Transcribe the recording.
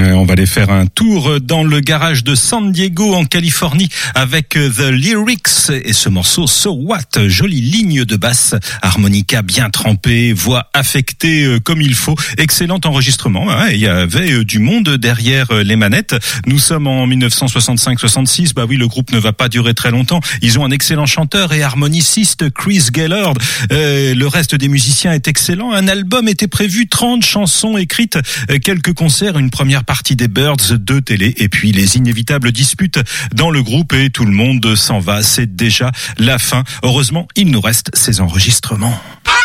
On va aller faire un tour dans le garage de San Diego en Californie avec The Lyrics et ce morceau So What, jolie ligne de basse, harmonica bien trempée, voix affectée comme il faut, excellent enregistrement. Il y avait du monde derrière les manettes. Nous sommes en 1965-66. Bah oui, le groupe ne va pas durer très longtemps. Ils ont un excellent chanteur et harmoniciste, Chris Gaylord. Le reste des musiciens est excellent. Un album était prévu, 30 chansons écrites, quelques concerts, une première partie des Birds, 2 télés et puis les inévitables disputes dans le groupe et tout le monde s'en va. C'est déjà la fin. Heureusement, il nous reste ces enregistrements.